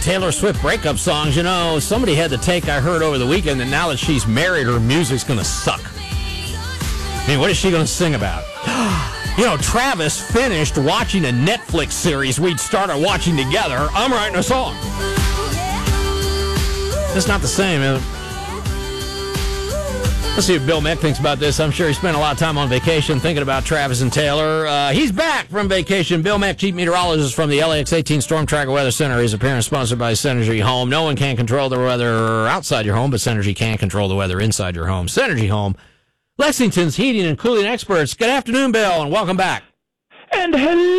Taylor Swift breakup songs. You know, somebody had the take I heard over the weekend that now that she's married, her music's going to suck. I mean, what is she going to sing about? You know, Travis finished watching a Netflix series we'd started watching together. I'm writing a song. It's not the same, is it? Let's see what Bill Meck thinks about this. I'm sure he spent a lot of time on vacation thinking about Travis and Taylor. He's back from vacation. Bill Meck, chief meteorologist from the LAX18 Storm Tracker Weather Center. His appearance sponsored by Synergy Home. No one can control the weather outside your home, but Synergy can control the weather inside your home. Synergy Home, Lexington's heating and cooling experts. Good afternoon, Bill, and welcome back. And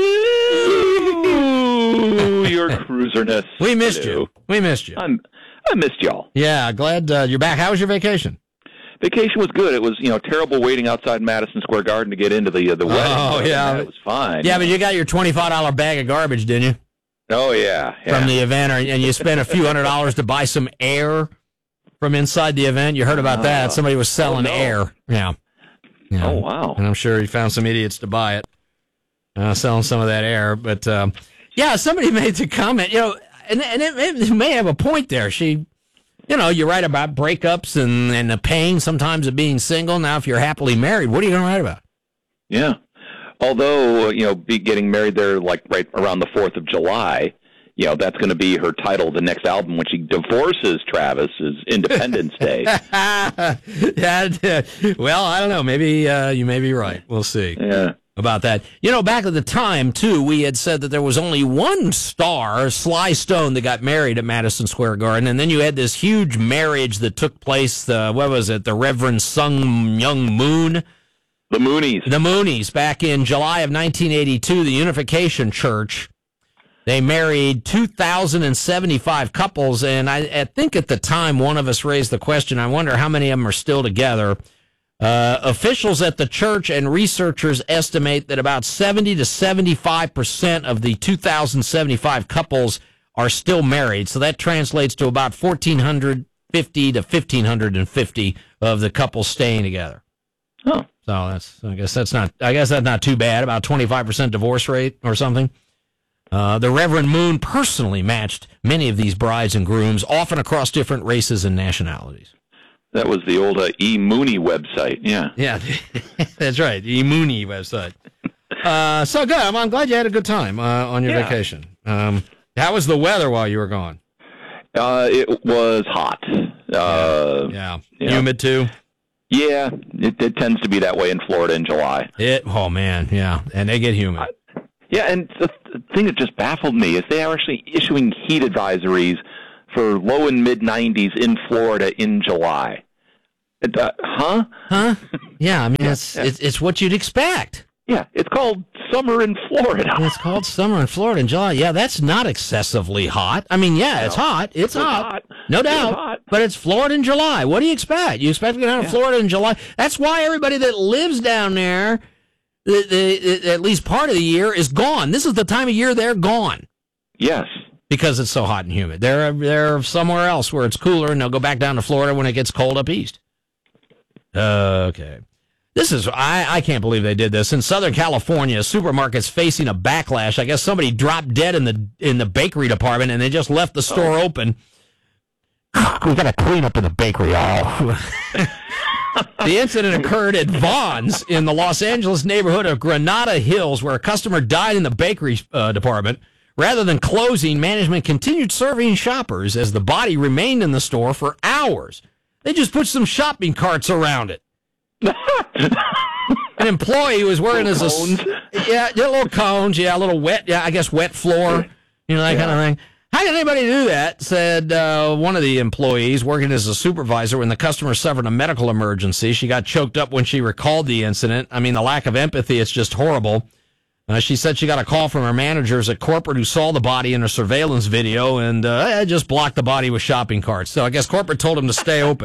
hello, your cruiserness. We missed you. We missed you. I missed y'all. Yeah, glad you're back. How was your vacation? Vacation was good. It was, terrible waiting outside Madison Square Garden to get into the wedding. Oh, yeah. It was fine. Yeah, but you got your $25 bag of garbage, didn't you? Oh, yeah. From the event, and you spent a few $100s to buy some air from inside the event. You heard about that. Somebody was selling air. Yeah. Oh, wow. And I'm sure he found some idiots to buy it, selling some of that air. But, somebody made the comment, and it may have a point there. You write about breakups and the pain sometimes of being single. Now, if you're happily married, what are you going to write about? Yeah. Although, be getting married there like right around the 4th of July, that's going to be her title of the next album when she divorces Travis is Independence Day. Yeah, well, I don't know. Maybe you may be right. We'll see. Yeah. About that. Back at the time, too, we had said that there was only one star, Sly Stone, that got married at Madison Square Garden, and then you had this huge marriage that took place, what was it, the Reverend Sun Myung Moon? The Moonies. The Moonies, back in July of 1982, the Unification Church. They married 2,075 couples, and I think at the time one of us raised the question, I wonder how many of them are still together. Officials at the church and researchers estimate that about 70 to 75% of the 2,075 couples are still married. So that translates to about 1,450 to 1,550 of the couples staying together. Oh. So I guess that's not too bad. About 25% divorce rate or something. The Reverend Moon personally matched many of these brides and grooms, often across different races and nationalities. That was the old E-Mooney website, yeah. Yeah, that's right, the E-Mooney website. So good. I'm glad you had a good time on your vacation. How was the weather while you were gone? It was hot. Yeah. Humid, too? Yeah, it tends to be that way in Florida in July. Oh, man, yeah, and they get humid. And the thing that just baffled me is they are actually issuing heat advisories for low and mid-90s in Florida in July. Huh? Yeah, I mean, it's what you'd expect. Yeah, it's called summer in Florida. It's called summer in Florida in July. Yeah, that's not excessively hot. I mean, it's hot. It's hot. No doubt. Hot. But it's Florida in July. What do you expect? You expect to go down to Florida in July? That's why everybody that lives down there, at least part of the year, is gone. This is the time of year they're gone. Yes. Because it's so hot and humid. They're somewhere else where it's cooler, and they'll go back down to Florida when it gets cold up east. Okay. This is, I can't believe they did this. In Southern California, a supermarket's facing a backlash. I guess somebody dropped dead in the bakery department, and they just left the store open. We've got to clean up in the bakery. The incident occurred at Vons in the Los Angeles neighborhood of Granada Hills, where a customer died in the bakery department. Rather than closing, management continued serving shoppers as the body remained in the store for hours. They just put some shopping carts around it. An employee was wearing his little cones, a little wet, wet floor, that kind of thing. How can anybody do that? Said one of the employees working as a supervisor when the customer suffered a medical emergency. She got choked up when she recalled the incident. I mean, the lack of empathy, it's just horrible. She said she got a call from her managers at corporate who saw the body in a surveillance video and just blocked the body with shopping carts. So I guess corporate told them to stay open.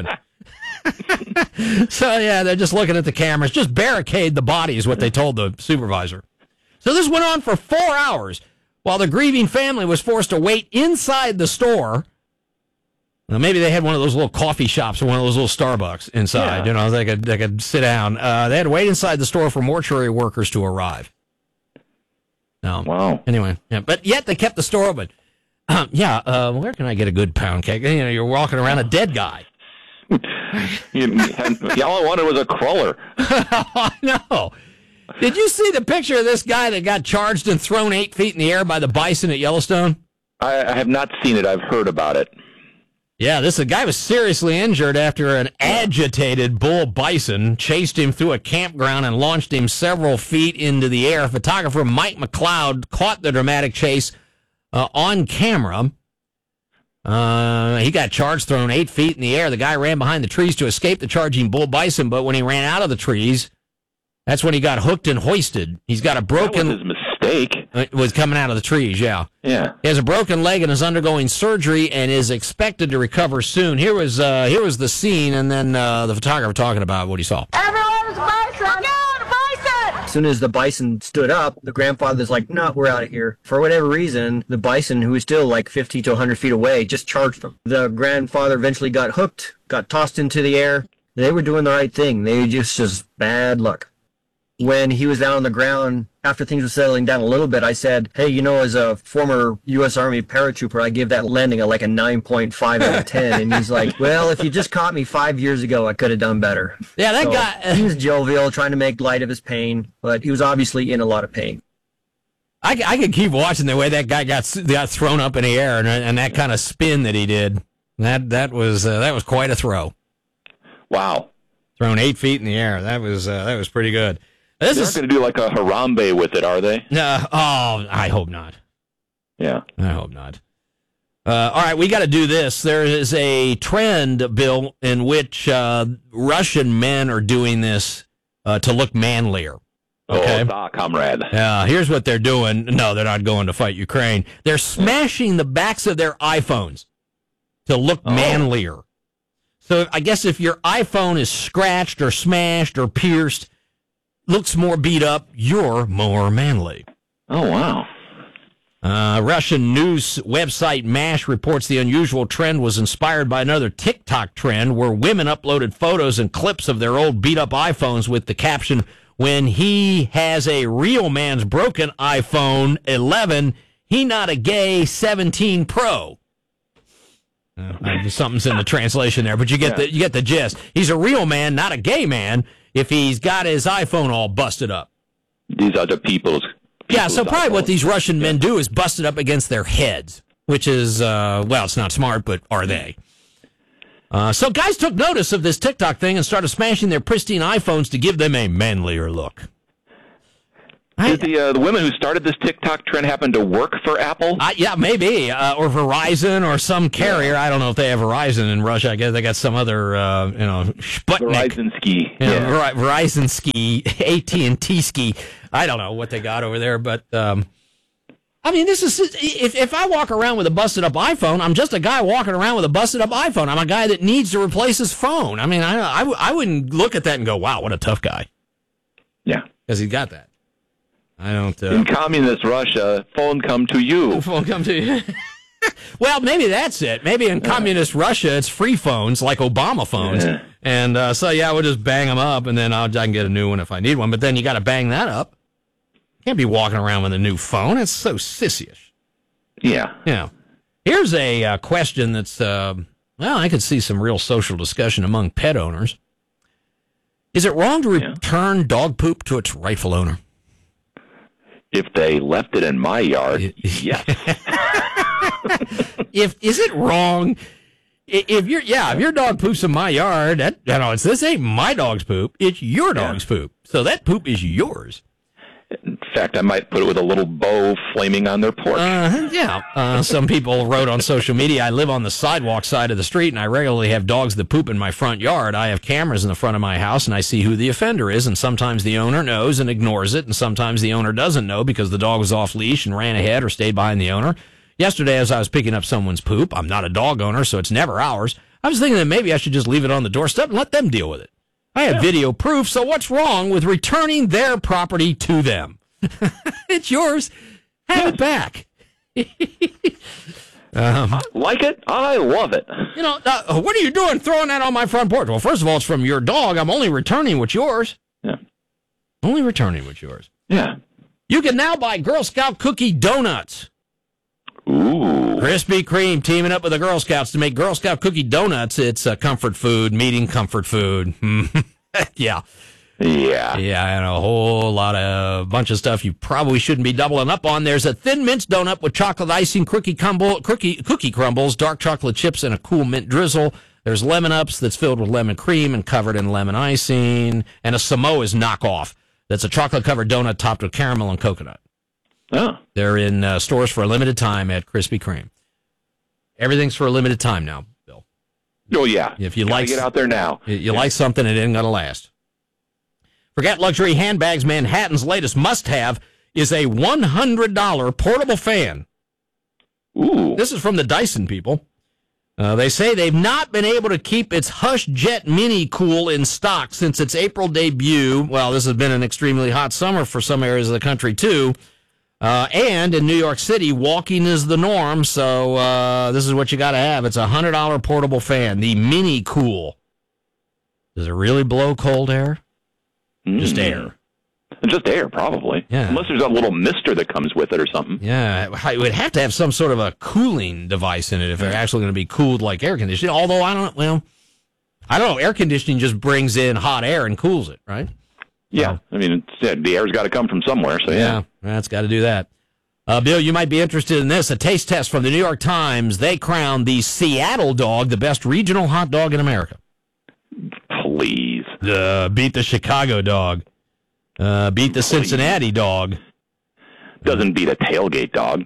So, they're just looking at the cameras. Just barricade the body is what they told the supervisor. So this went on for 4 hours while the grieving family was forced to wait inside the store. Well, maybe they had one of those little coffee shops or one of those little Starbucks inside. They could sit down. They had to wait inside the store for mortuary workers to arrive. No. Wow. Anyway, but yet they kept the store open. Where can I get a good pound cake? You know, you're walking around a dead guy. All I wanted was a crawler. No. Did you see the picture of this guy that got charged and thrown 8 feet in the air by the bison at Yellowstone? I have not seen it. I've heard about it. Yeah, this guy was seriously injured after an agitated bull bison chased him through a campground and launched him several feet into the air. Photographer Mike McLeod caught the dramatic chase on camera. He got charged, thrown 8 feet in the air. The guy ran behind the trees to escape the charging bull bison, but when he ran out of the trees, that's when he got hooked and hoisted. He's got a broken... That was his mistake. It was coming out of the trees, yeah. Yeah. He has a broken leg and is undergoing surgery and is expected to recover soon. Here was the scene, and then the photographer talking about what he saw. Everyone's bison! Look out, bison! As soon as the bison stood up, the grandfather's like, no, we're out of here. For whatever reason, the bison, who was still like 50 to 100 feet away, just charged him. The grandfather eventually got hooked, got tossed into the air. They were doing the right thing. They just bad luck. When he was down on the ground, after things were settling down a little bit, I said, hey, you know, as a former U.S. Army paratrooper, I give that landing like a 9.5 out of 10. And he's like, well, if you just caught me 5 years ago, I could have done better. Yeah, that guy... He was jovial, trying to make light of his pain, but he was obviously in a lot of pain. I could keep watching the way that guy got thrown up in the air and that kind of spin that he did. That was quite a throw. Wow. Thrown 8 feet in the air. That was pretty good. They're not going to do like a Harambe with it, are they? I hope not. Yeah. I hope not. All right, we got to do this. There is a trend, Bill, in which Russian men are doing this to look manlier. Okay? Comrade. Yeah, here's what they're doing. No, they're not going to fight Ukraine. They're smashing the backs of their iPhones to look manlier. So I guess if your iPhone is scratched or smashed or pierced, looks more beat up, you're more manly. Oh, wow. Russian news website MASH reports the unusual trend was inspired by another TikTok trend where women uploaded photos and clips of their old beat-up iPhones with the caption, when he has a real man's broken iPhone 11, he not a gay 17 Pro. Something's in the translation there, but you get the gist. He's a real man, not a gay man, if he's got his iPhone all busted up. These are the people's yeah, so probably iPhones. what these Russian men do is bust it up against their heads, which is, well, it's not smart, but are they? So guys took notice of this TikTok thing and started smashing their pristine iPhones to give them a manlier look. Did the women who started this TikTok trend happen to work for Apple? Yeah, maybe, or Verizon or some carrier. I don't know if they have Verizon in Russia. I guess they got some other, Sputnik. Verizon Ski. Verizon Ski, AT&T Ski. I don't know what they got over there, but I mean, this is if I walk around with a busted up iPhone, I'm just a guy walking around with a busted up iPhone. I'm a guy that needs to replace his phone. I mean, I wouldn't look at that and go, "Wow, what a tough guy." Yeah, because he got that. I don't. In communist Russia, phone come to you. Phone come to you. Well, maybe that's it. Maybe in communist Russia, it's free phones like Obama phones, and so we'll just bang them up, and then I can get a new one if I need one. But then you got to bang that up. Can't be walking around with a new phone. It's so sissyish. Yeah. Yeah. Here's a question that's I could see some real social discussion among pet owners. Is it wrong to return dog poop to its rightful owner? If they left it in my yard, yes. Is it wrong? If your dog poops in my yard, this ain't my dog's poop. It's your dog's poop. So that poop is yours. In fact, I might put it with a little bow flaming on their porch. Some people wrote on social media, I live on the sidewalk side of the street, and I regularly have dogs that poop in my front yard. I have cameras in the front of my house, and I see who the offender is, and sometimes the owner knows and ignores it, and sometimes the owner doesn't know because the dog was off leash and ran ahead or stayed behind the owner. Yesterday, as I was picking up someone's poop, I'm not a dog owner, so it's never ours. I was thinking that maybe I should just leave it on the doorstep and let them deal with it. I have video proof, so what's wrong with returning their property to them? It's yours. Have it back. Like it? I love it. What are you doing throwing that on my front porch? Well, first of all, it's from your dog. I'm only returning what's yours. Yeah. Only returning what's yours. Yeah. You can now buy Girl Scout cookie donuts. Ooh. Krispy Kreme teaming up with the Girl Scouts to make Girl Scout cookie donuts. It's a comfort food, meeting comfort food. Yeah. And a whole bunch of stuff you probably shouldn't be doubling up on. There's a Thin Mints donut with chocolate icing, cookie crumbles, dark chocolate chips, and a cool mint drizzle. There's Lemon Ups that's filled with lemon cream and covered in lemon icing. And a Samoa's knockoff that's a chocolate-covered donut topped with caramel and coconut. Oh. They're in stores for a limited time at Krispy Kreme. Everything's for a limited time now, Bill. Oh, yeah. If you like, get out there now. You like something, it ain't going to last. Forget luxury handbags. Manhattan's latest must-have is a $100 portable fan. Ooh. This is from the Dyson people. They say they've not been able to keep its Hush Jet Mini Cool in stock since its April debut. Well, this has been an extremely hot summer for some areas of the country, too. And in New York City, walking is the norm, so this is what you got to have. It's a $100 portable fan, the Mini Cool. Does it really blow cold air? Just air. Just air, probably. Yeah. Unless there's a little mister that comes with it or something. Yeah, it would have to have some sort of a cooling device in it if they're actually going to be cooled like air conditioning. Although, I don't know. Air conditioning just brings in hot air and cools it, right? Yeah. I mean, the air's got to come from somewhere, so yeah. That's got to do that. Bill, you might be interested in this. A taste test from the New York Times. They crowned the Seattle dog the best regional hot dog in America. Please. Beat the Chicago dog. Beat the Cincinnati dog. Doesn't beat a tailgate dog.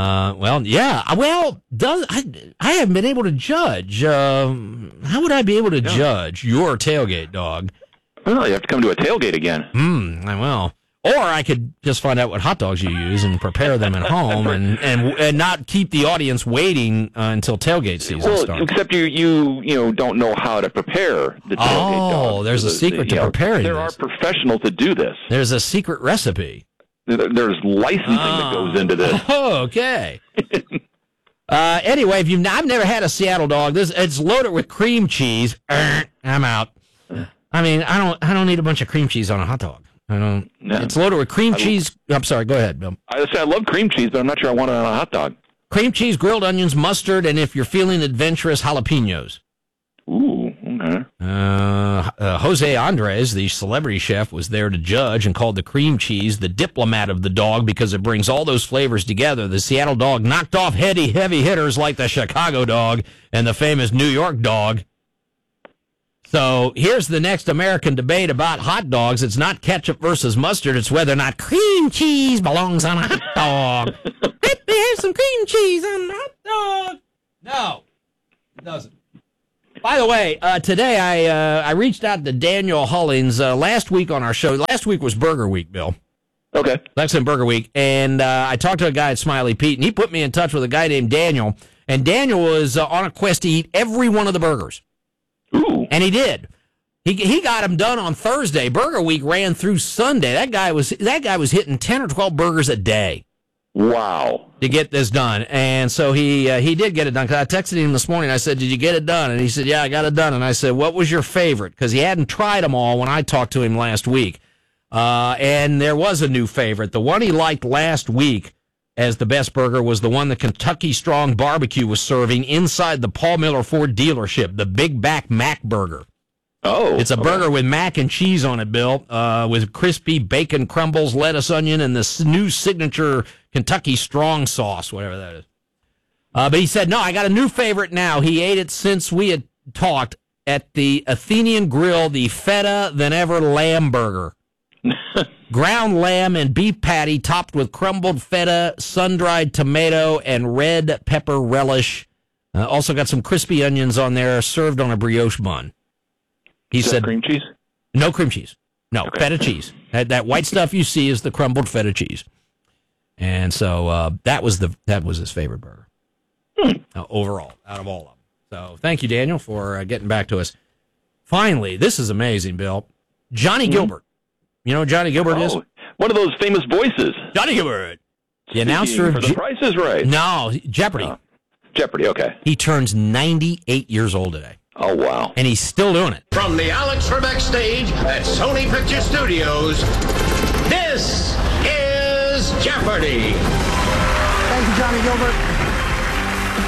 Yeah. Well, I haven't been able to judge. How would I be able to judge your tailgate dog? Well, you have to come to a tailgate again. Well. Or I could just find out what hot dogs you use and prepare them at home and not keep the audience waiting until tailgate season starts. Except you don't know how to prepare the tailgate dog. Oh, there's a secret to preparing There this. are professionals that do this. There's a secret recipe. There's licensing that goes into this. Oh, okay. Anyway, I've never had a Seattle dog. It's loaded with cream cheese. I'm out. I mean, I don't need a bunch of cream cheese on a hot dog. I don't. No. It's loaded with cream cheese. I'm sorry. Go ahead, Bill. I love cream cheese, but I'm not sure I want it on a hot dog. Cream cheese, grilled onions, mustard, and if you're feeling adventurous, jalapenos. Ooh. Okay. Jose Andres, the celebrity chef, was there to judge and called the cream cheese the diplomat of the dog because it brings all those flavors together. The Seattle dog knocked off heavy hitters like the Chicago dog and the famous New York dog. So here's the next American debate about hot dogs. It's not ketchup versus mustard. It's whether or not cream cheese belongs on a hot dog. There's some cream cheese on a hot dog. No, it doesn't. By the way, today I reached out to Daniel Hullings last week on our show. Last week was Burger Week, Bill. Okay. Lexington Burger Week. And I talked to a guy at Smiley Pete, and he put me in touch with a guy named Daniel. And Daniel was on a quest to eat every one of the burgers. Ooh. And he did. He got them done on Thursday. Burger Week ran through Sunday. That guy was hitting 10 or 12 burgers a day. Wow. To get this done. And so he did get it done. 'Cause I texted him this morning. I said, "Did you get it done?" And he said, "Yeah, I got it done." And I said, "What was your favorite?" Because he hadn't tried them all when I talked to him last week. And there was a new favorite. The one he liked last week as the best burger was the one that Kentucky Strong Barbecue was serving inside the Paul Miller Ford dealership, the Big Back Mac Burger. Oh. It's a burger with mac and cheese on it, Bill, with crispy bacon crumbles, lettuce, onion, and the new signature Kentucky Strong sauce, whatever that is. But he said, no, I got a new favorite now. He ate it since we had talked at the Athenian Grill, the Feta Than Ever Lamb Burger. Ground lamb and beef patty topped with crumbled feta, sun-dried tomato, and red pepper relish. Also got some crispy onions on there, served on a brioche bun. He said, cream cheese? No cream cheese. No, okay. Feta cheese. That white stuff you see is the crumbled feta cheese. And so that was his favorite burger overall, out of all of them. So thank you, Daniel, for getting back to us. Finally, this is amazing, Bill. Johnny Gilbert. You know who Johnny Gilbert is? One of those famous voices. Johnny Gilbert. The announcer of The Price is Right. No, Jeopardy. Jeopardy, okay. He turns 98 years old today. Oh, wow. And he's still doing it. From the Alex Trebek stage at Sony Picture Studios, this is Jeopardy! Thank you, Johnny Gilbert.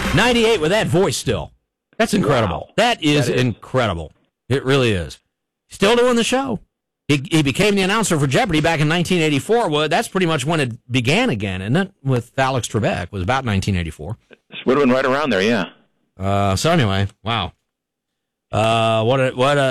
98 with that voice still. That's incredible. Wow. That is incredible. It really is. Still doing the show. He became the announcer for Jeopardy back in 1984. Well, that's pretty much when it began again, isn't it? With Alex Trebek. It was about 1984. This would have been right around there, yeah. So anyway, wow. What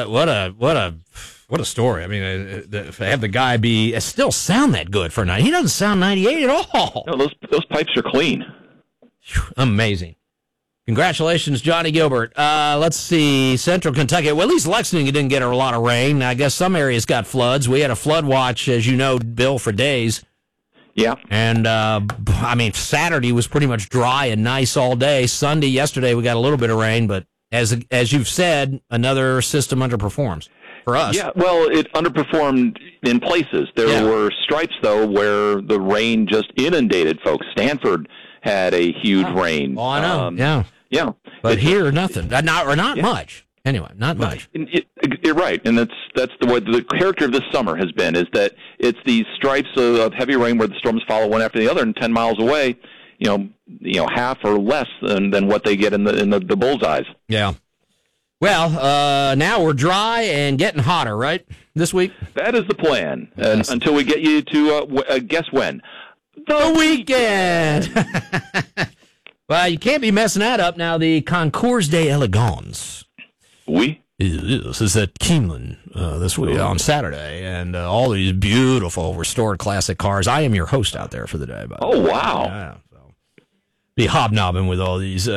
a story. I mean, to have the guy still sound that good for 90. He doesn't sound 98 at all. No, those pipes are clean. Amazing. Congratulations, Johnny Gilbert. Let's see, Central Kentucky. Well, at least Lexington didn't get a lot of rain. I guess some areas got floods. We had a flood watch, as you know, Bill, for days. Yeah. And, I mean, Saturday was pretty much dry and nice all day. Sunday, yesterday, we got a little bit of rain, but as you've said, another system underperforms for us. Yeah, well, it underperformed in places. There were stripes, though, where the rain just inundated folks. Stanford had a huge rain. Oh, I know. Yeah. But here, nothing. Not much. Anyway, not much. You're right, and that's the way the character of this summer has been, is that it's these stripes of heavy rain where the storms follow one after the other, and 10 miles away, half or less than what they get in the bullseyes. Yeah. Well, now we're dry and getting hotter, right, this week? That is the plan, and until we get you to guess when. The weekend! Well, you can't be messing that up now. The Concours d'Elegance. Oui? This is at Keeneland this week on Saturday, and all these beautiful restored classic cars. I am your host out there for the day. Oh, wow. Yeah, so be hobnobbing with all these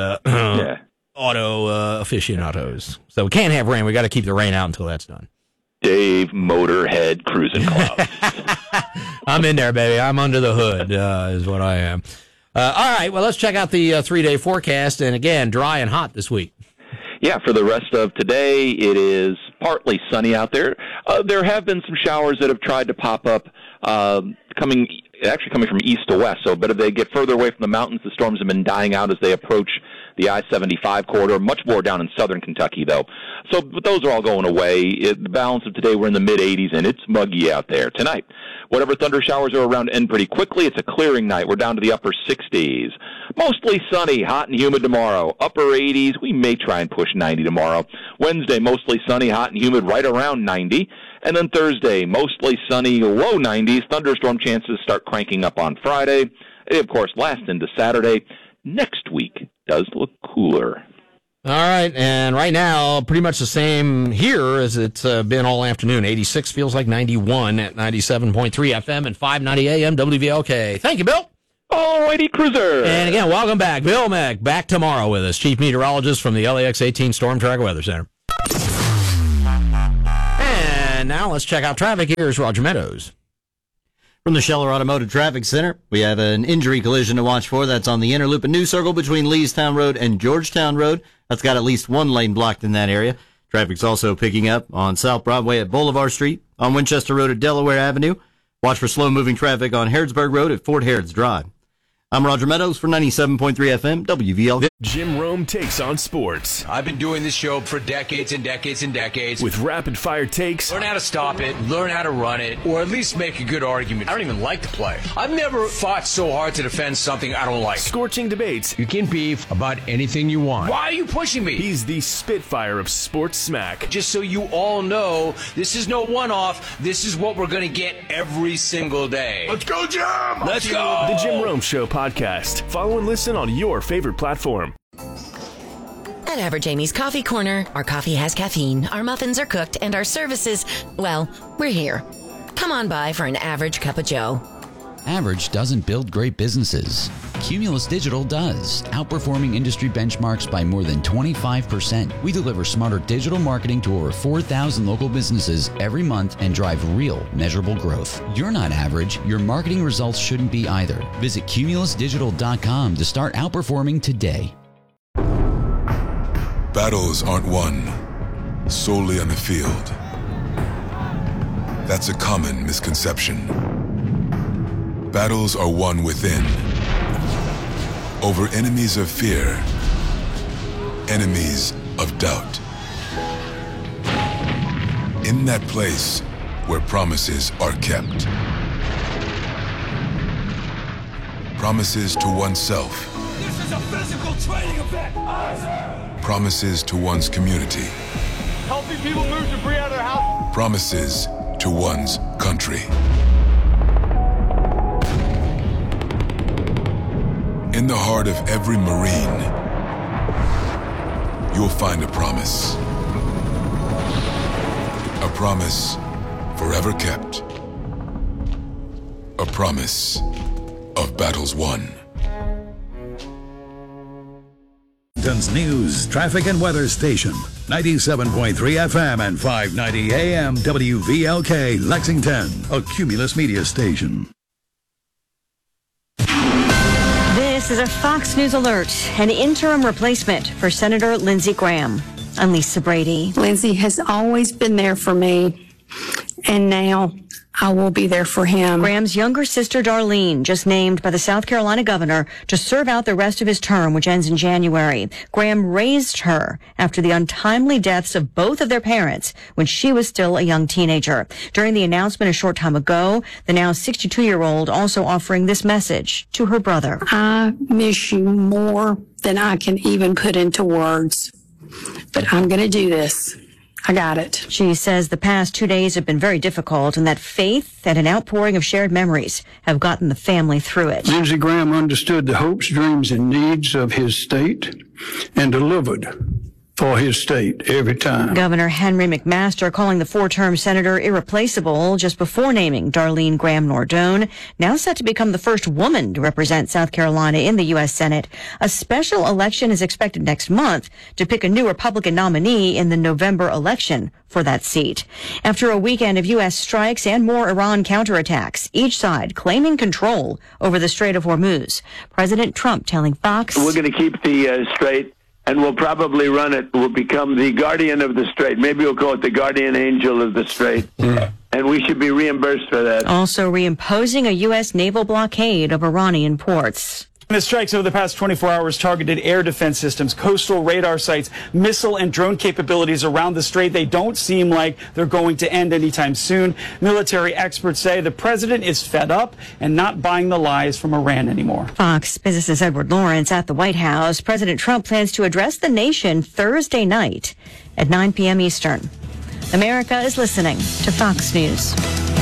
auto aficionados. So we can't have rain. We got to keep the rain out until that's done. Dave Motorhead Cruising Club. I'm in there, baby. I'm under the hood, is what I am. All right, well, let's check out the 3-day forecast. And again, dry and hot this week. Yeah, for the rest of today, it is partly sunny out there. There have been some showers that have tried to pop up, coming from east to west. So, but if they get further away from the mountains, the storms have been dying out as they approach the I-75 corridor, much more down in southern Kentucky, though. So, but those are all going away. The balance of today, we're in the mid-80s, and it's muggy out there. Tonight, whatever thunder showers are around end pretty quickly. It's a clearing night. We're down to the upper 60s. Mostly sunny, hot and humid tomorrow. Upper 80s. We may try and push 90 tomorrow. Wednesday, mostly sunny, hot and humid, right around 90. And then Thursday, mostly sunny, low 90s. Thunderstorm chances start cranking up on Friday. It, of course, lasts into Saturday. Next week does look cooler. All right, and right now, pretty much the same here as it's been all afternoon. 86 feels like 91 at 97.3 FM and 590 AM WVLK. Thank you, Bill. All righty, Cruiser. And again, welcome back. Bill Mack, back tomorrow with us, Chief Meteorologist from the LAX 18 Storm Track Weather Center. And now let's check out traffic. Here's Roger Meadows. From the Scheller Automotive Traffic Center, we have an injury collision to watch for. That's on the inner loop and New Circle between Leestown Road and Georgetown Road. That's got at least one lane blocked in that area. Traffic's also picking up on South Broadway at Boulevard Street, on Winchester Road at Delaware Avenue. Watch for slow-moving traffic on Harrodsburg Road at Fort Harrods Drive. I'm Roger Meadows for 97.3 FM WVLK. Jim Rome takes on sports. I've been doing this show for decades and decades and decades. With rapid-fire takes. Learn how to stop it, learn how to run it, or at least make a good argument. I don't even like to play. I've never fought so hard to defend something I don't like. Scorching debates. You can beef about anything you want. Why are you pushing me? He's the Spitfire of sports smack. Just so you all know, this is no one-off. This is what we're going to get every single day. Let's go, Jim! Let's go! The Jim Rome Show podcast. Follow and listen on your favorite platform. At Average Amy's Coffee Corner, our coffee has caffeine, our muffins are cooked, and our services, well, we're here. Come on by for an average cup of joe. Average doesn't build great businesses. Cumulus Digital does, outperforming industry benchmarks by more than 25%. We deliver smarter digital marketing to over 4,000 local businesses every month and drive real, measurable growth. You're not average. Your marketing results shouldn't be either. Visit cumulusdigital.com to start outperforming today. Battles aren't won solely on the field. That's a common misconception. Battles are won within, over enemies of fear, enemies of doubt. In that place where promises are kept. Promises to oneself. This is is a physical training event. Promises to one's community. Helping people move debris out of their house. Promises to one's country. In the heart of every Marine, you'll find a promise. A promise forever kept. A promise of battles won. News, traffic, and weather station. 97.3 FM and 590 AM WVLK, Lexington, a Cumulus media station. This is a Fox News alert. An interim replacement for Senator Lindsey Graham. I'm Lisa Brady. Lindsey has always been there for me, and now I will be there for him. Graham's younger sister, Darlene, just named by the South Carolina governor to serve out the rest of his term, which ends in January. Graham raised her after the untimely deaths of both of their parents when she was still a young teenager. During the announcement a short time ago, the now 62-year-old also offering this message to her brother. I miss you more than I can even put into words, but I'm going to do this. I got it. She says the past 2 days have been very difficult and that faith and an outpouring of shared memories have gotten the family through it. Lindsey Graham understood the hopes, dreams, and needs of his state and delivered for his state every time. Governor Henry McMaster calling the four-term senator irreplaceable just before naming Darlene Graham Nordone, now set to become the first woman to represent South Carolina in the U.S. Senate. A special election is expected next month to pick a new Republican nominee in the November election for that seat. After a weekend of U.S. strikes and more Iran counterattacks, each side claiming control over the Strait of Hormuz. President Trump telling Fox, "We're going to keep the strait, and we'll probably run it. We'll become the guardian of the strait. Maybe we'll call it the guardian angel of the strait. And we should be reimbursed for that." Also reimposing a U.S. naval blockade of Iranian ports. The strikes over the past 24 hours targeted air defense systems, coastal radar sites, missile and drone capabilities around the strait. They don't seem like they're going to end anytime soon. Military experts say the president is fed up and not buying the lies from Iran anymore. Fox Business's Edward Lawrence at the White House. President Trump plans to address the nation Thursday night at 9 p.m. Eastern. America is listening to Fox News.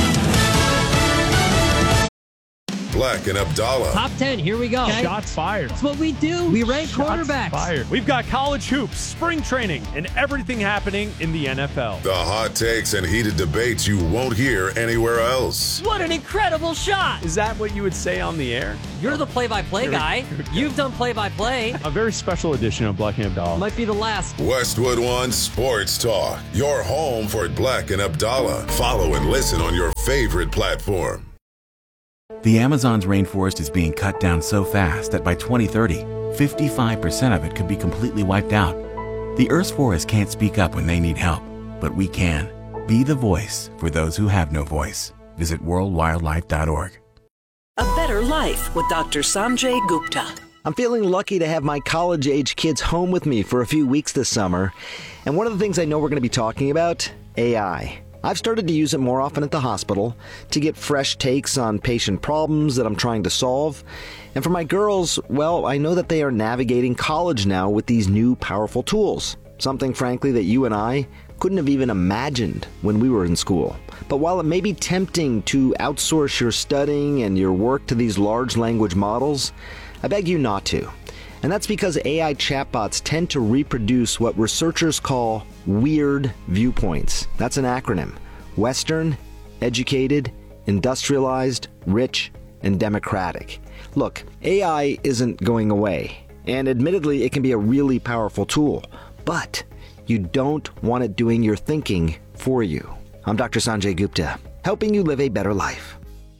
Black and Abdallah. Top 10, here we go. Okay. Shots fired. That's what we do. We rank quarterbacks. Fired. We've got college hoops, spring training, and everything happening in the NFL. The hot takes and heated debates you won't hear anywhere else. What an incredible shot. Is that what you would say on the air? You're the play-by-play guy. You've done play-by-play. A very special edition of Black and Abdallah. Might be the last. Westwood One Sports Talk. Your home for Black and Abdallah. Follow and listen on your favorite platform. The Amazon's rainforest is being cut down so fast that by 2030, 55% of it could be completely wiped out. The Earth's forests can't speak up when they need help, but we can. Be the voice for those who have no voice. Visit worldwildlife.org. A better life with Dr. Sanjay Gupta. I'm feeling lucky to have my college-age kids home with me for a few weeks this summer. And one of the things I know we're going to be talking about, AI. I've started to use it more often at the hospital to get fresh takes on patient problems that I'm trying to solve. And for my girls, well, I know that they are navigating college now with these new powerful tools. Something, frankly, that you and I couldn't have even imagined when we were in school. But while it may be tempting to outsource your studying and your work to these large language models, I beg you not to. And that's because AI chatbots tend to reproduce what researchers call weird viewpoints. That's an acronym. Western, educated, industrialized, rich, and democratic. Look, AI isn't going away. And admittedly, it can be a really powerful tool. But you don't want it doing your thinking for you. I'm Dr. Sanjay Gupta, helping you live a better life.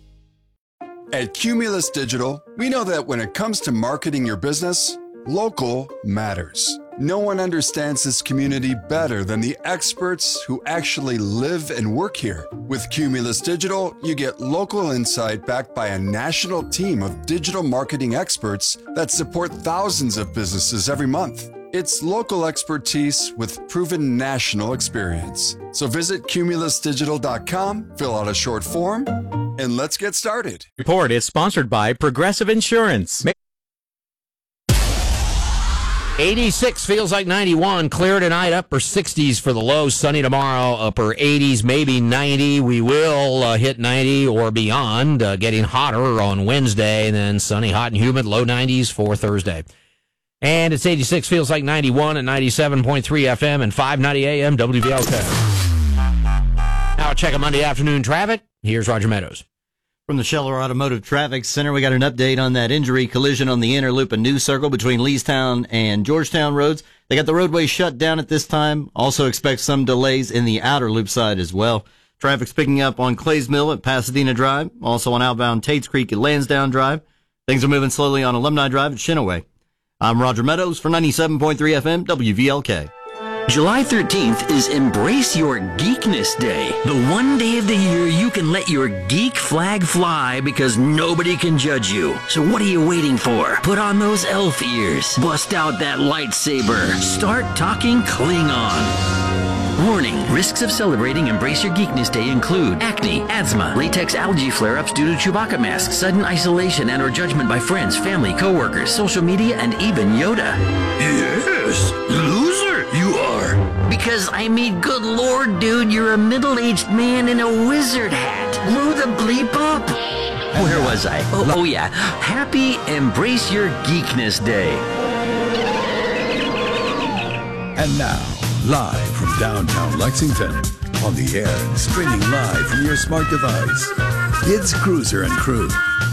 At Cumulus Digital, we know that when it comes to marketing your business, local matters. No one understands this community better than the experts who actually live and work here. With Cumulus Digital, you get local insight backed by a national team of digital marketing experts that support thousands of businesses every month. It's local expertise with proven national experience. So visit cumulusdigital.com, fill out a short form, and let's get started. Report is sponsored by Progressive Insurance. 86 feels like 91. Clear tonight, upper 60s for the low. Sunny tomorrow, upper 80s, maybe 90. We will hit 90 or beyond, getting hotter on Wednesday, and then sunny, hot, and humid, low 90s for Thursday. And it's 86 feels like 91 at 97.3 FM and 590 AM WVLK. Now check out Monday afternoon traffic. Here's Roger Meadows. From the Scheller Automotive Traffic Center, we got an update on that injury collision on the inner loop and New Circle between Leestown and Georgetown roads. They got the roadway shut down at this time. Also expect some delays in the outer loop side as well. Traffic's picking up on Clays Mill at Pasadena Drive, also on outbound Tates Creek at Lansdowne Drive. Things are moving slowly on Alumni Drive at Chenaway. I'm Roger Meadows for 97.3 FM WVLK. July 13th is Embrace Your Geekness Day. The one day of the year you can let your geek flag fly because nobody can judge you. So what are you waiting for? Put on those elf ears. Bust out that lightsaber. Start talking Klingon. Warning, risks of celebrating Embrace Your Geekness Day include acne, asthma, latex allergy flare-ups due to Chewbacca masks, sudden isolation and or judgment by friends, family, coworkers, social media, and even Yoda. Yes, loser you are. Because I mean, good lord, dude, you're a middle-aged man in a wizard hat. Grow the bleep up. Where was I? Oh yeah. Happy Embrace Your Geekness Day. And now, live from downtown Lexington, on the air and streaming live from your smart device, it's Cruiser and Crew.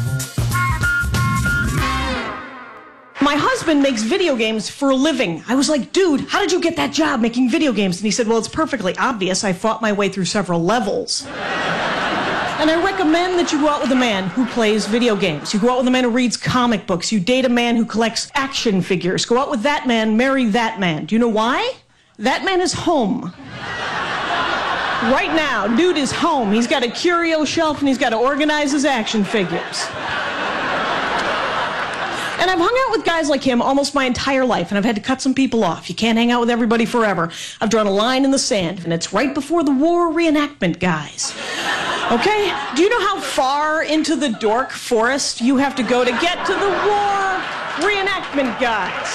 My husband makes video games for a living. I was like, dude, how did you get that job making video games? And he said, well, it's perfectly obvious. I fought my way through several levels. And I recommend that you go out with a man who plays video games. You go out with a man who reads comic books. You date a man who collects action figures. Go out with that man, marry that man. Do you know why? That man is home. Right now, dude is home. He's got a curio shelf and he's got to organize his action figures. And I've hung out with guys like him almost my entire life, and I've had to cut some people off. You can't hang out with everybody forever. I've drawn a line in the sand, and it's right before the war reenactment guys. Okay? Do you know how far into the dork forest you have to go to get to the war reenactment guys?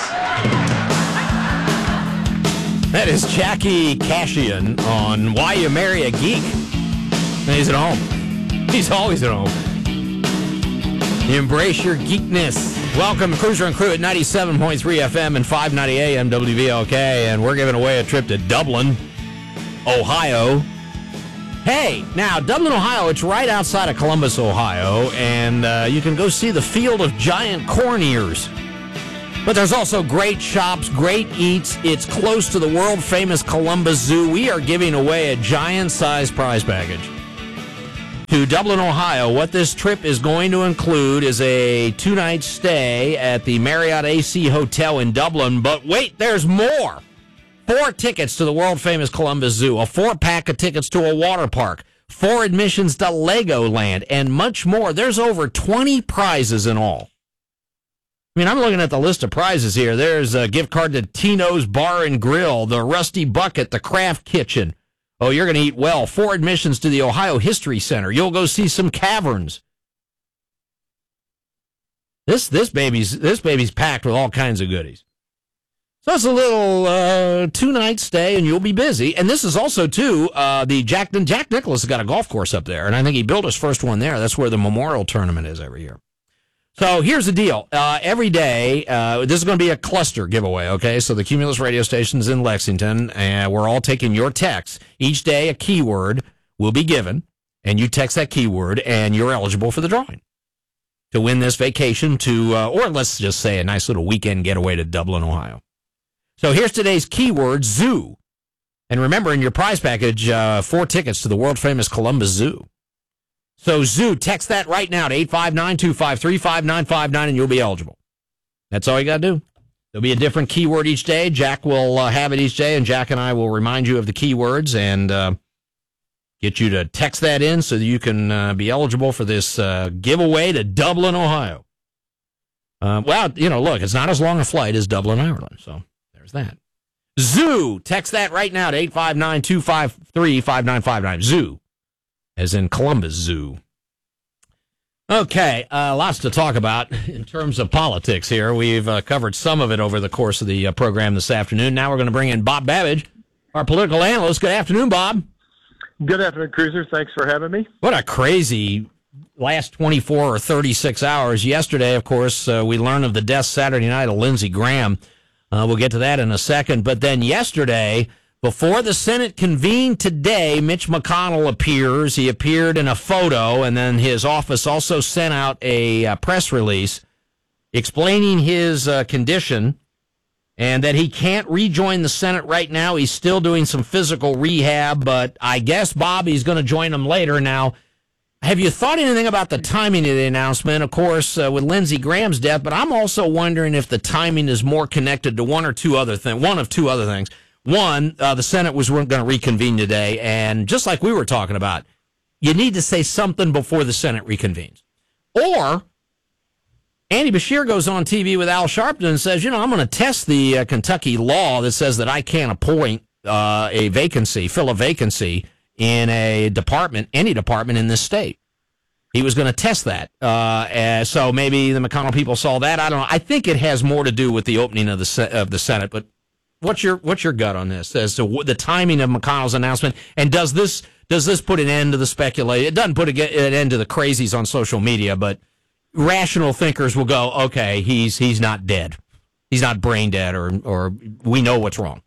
That is Jackie Cashian on Why You Marry a Geek. And he's at home. He's always at home. Embrace your geekness. Welcome, Cruiser and Crew at 97.3 FM and 590 AM WVLK, and we're giving away a trip to Dublin, Ohio. Hey, now, Dublin, Ohio, it's right outside of Columbus, Ohio, and you can go see the Field of Giant Corn Ears. But there's also great shops, great eats. It's close to the world-famous Columbus Zoo. We are giving away a giant-sized prize package to Dublin, Ohio. What this trip is going to include is a 2-night stay at the Marriott AC Hotel in Dublin. But wait, there's more. 4 tickets to the world-famous Columbus Zoo, a 4-pack of tickets to a water park, 4 admissions to Legoland, and much more. There's over 20 prizes in all. I mean, I'm looking at the list of prizes here. There's a gift card to Tino's Bar and Grill, the Rusty Bucket, the Craft Kitchen. Oh, you're going to eat well. 4 admissions to the Ohio History Center. You'll go see some caverns. This baby's packed with all kinds of goodies. So it's a little 2-night stay, and you'll be busy. And this is also, too, Jack Nicklaus has got a golf course up there, and I think he built his first one there. That's where the Memorial Tournament is every year. So here's the deal. Every day, this is going to be a cluster giveaway, okay? So the Cumulus radio station's in Lexington, and we're all taking your texts. Each day, a keyword will be given, and you text that keyword, and you're eligible for the drawing to win this vacation to, or let's just say a nice little weekend getaway to Dublin, Ohio. So here's today's keyword, zoo. And remember, in your prize package, 4 tickets to the world-famous Columbus Zoo. So zoo, text that right now to 859-253-5959, and you'll be eligible. That's all you got to do. There'll be a different keyword each day. Jack will have it each day, and Jack and I will remind you of the keywords and get you to text that in so that you can be eligible for this giveaway to Dublin, Ohio. Well, look, it's not as long a flight as Dublin, Ireland, so there's that. Zoo, text that right now to 859-253-5959. Zoo. As in Columbus Zoo. Okay, lots to talk about in terms of politics here. We've covered some of it over the course of the program this afternoon. Now we're going to bring in Bob Babbage, our political analyst. Good afternoon, Bob. Good afternoon, Cruiser. Thanks for having me. What a crazy last 24 or 36 hours. Yesterday, of course, we learned of the death Saturday night of Lindsey Graham. We'll get to that in a second. But then yesterday, before the Senate convened today, Mitch McConnell appears. He appeared in a photo, and then his office also sent out a press release explaining his condition and that he can't rejoin the Senate right now. He's still doing some physical rehab, but I guess, Bob, he's going to join them later. Now, have you thought anything about the timing of the announcement? Of course, with Lindsey Graham's death, but I'm also wondering if the timing is more connected to one of two other things. One, the Senate was going to reconvene today, and just like we were talking about, you need to say something before the Senate reconvenes. Or Andy Beshear goes on TV with Al Sharpton and says, I'm going to test the Kentucky law that says that I can't appoint fill a vacancy in a department, any department in this state. He was going to test that. So maybe the McConnell people saw that. I don't know. I think it has more to do with the opening of the Senate, but what's your gut on this as to the timing of McConnell's announcement? And does this put an end to the speculation? It doesn't put an end to the crazies on social media, but rational thinkers will go, okay, he's not dead, he's not brain dead, or we know what's wrong.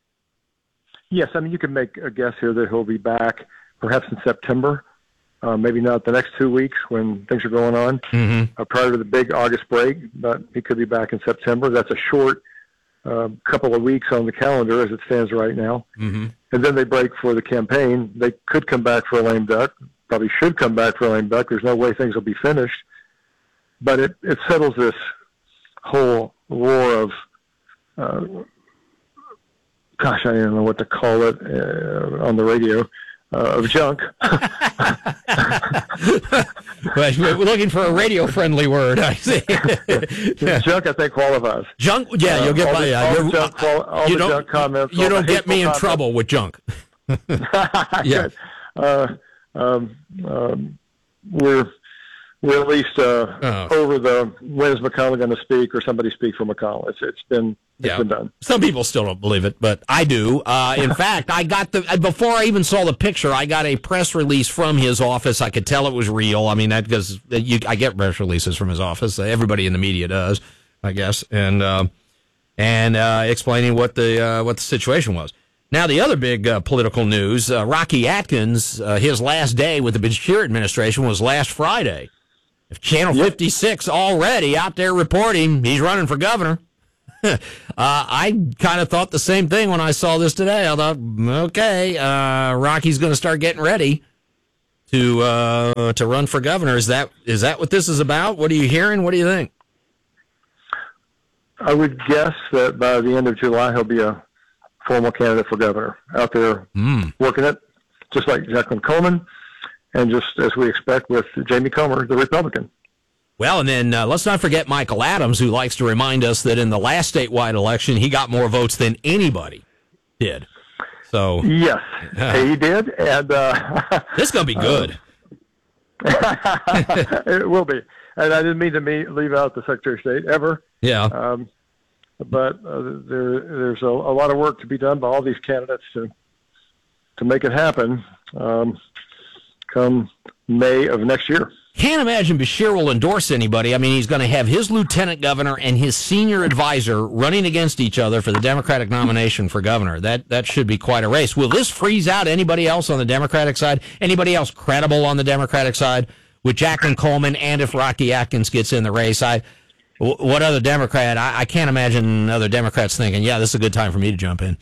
Yes, I mean you can make a guess here that he'll be back perhaps in September, maybe not the next 2 weeks when things are going on prior to the big August break, but he could be back in September. That's a short couple of weeks on the calendar as it stands right now. And then they break for the campaign. They could come back for a lame duck, probably should come back for a lame duck. There's no way things will be finished. But it settles this whole war of, I don't know what to call it on the radio, of junk. We're looking for a radio-friendly word. I see. Junk, I think, qualifies. Junk, yeah, you'll get my. All the junk comments. You don't get me in trouble with junk. Yeah. We're at least over the when is McConnell going to speak or somebody speak for McConnell. It's been done. Some people still don't believe it, but I do. In fact, I got before I even saw the picture, I got a press release from his office. I could tell it was real. I mean, because I get press releases from his office. Everybody in the media does, I guess, and explaining what the situation was. Now, the other big political news: Rocky Atkins, his last day with the Beshear administration was last Friday. If Channel 56 already out there reporting he's running for governor, I kind of thought the same thing when I saw this today. I thought, okay, Rocky's going to start getting ready to run for governor. Is that what this is about? What are you hearing? What do you think? I would guess that by the end of July he'll be a formal candidate for governor out there working it, just like Jacqueline Coleman. And just as we expect with Jamie Comer, the Republican. Well, and then let's not forget Michael Adams, who likes to remind us that in the last statewide election, he got more votes than anybody did. So yes, he did. And this is going to be good. It will be. And I didn't mean to leave out the Secretary of State ever. Yeah. But there's a lot of work to be done by all these candidates to make it happen. Come May of next year. Can't imagine Beshear will endorse anybody. I mean, he's going to have his lieutenant governor and his senior advisor running against each other for the Democratic nomination for governor. That should be quite a race. Will this freeze out anybody else on the Democratic side? Anybody else credible on the Democratic side? With Jacqueline Coleman and if Rocky Atkins gets in the race, what other Democrat? I can't imagine other Democrats thinking, yeah, this is a good time for me to jump in.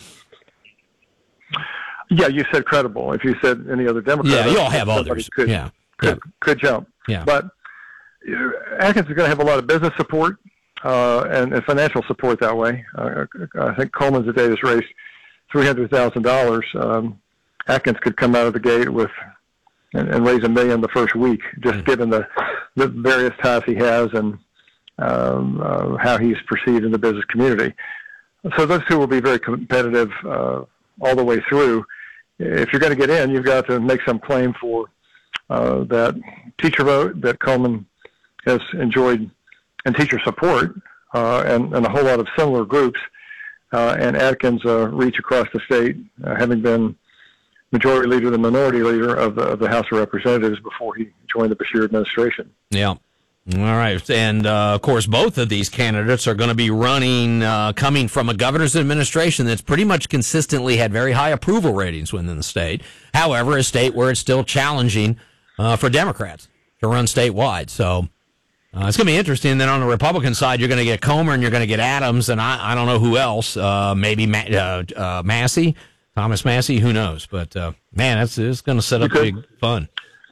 Yeah, you said credible. If you said any other Democrat, you all have others. Could jump. Yeah. But Atkins is going to have a lot of business support and financial support that way. I think Coleman today has raised $300,000. Atkins could come out of the gate with and raise $1 million the first week, just given the various ties he has and how he's perceived in the business community. So those two will be very competitive all the way through. If you're going to get in, you've got to make some claim for that teacher vote that Coleman has enjoyed and teacher support and a whole lot of similar groups, and Atkins' reach across the state, having been majority leader, the minority leader of the House of Representatives before he joined the Beshear administration. Yeah. All right. And, of course, both of these candidates are going to be running, coming from a governor's administration that's pretty much consistently had very high approval ratings within the state. However, a state where it's still challenging for Democrats to run statewide. So it's going to be interesting. Then on the Republican side, you're going to get Comer and you're going to get Adams, and I don't know who else. Maybe Massey, Thomas Massey, who knows? But, man, it's going to set up big fun.